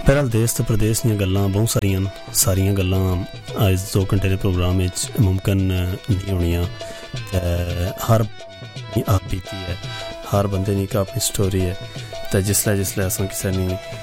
बहरहाल देश ते प्रदेश दियां गल्लां बहुत सारियां गल्लां अज 2 घंटे के प्रोग्राम मुमकिन नहीं होनियां। हर आप बीती है, हर बंदे की अपनी स्टोरी है। तो जिसलै अस किसी ने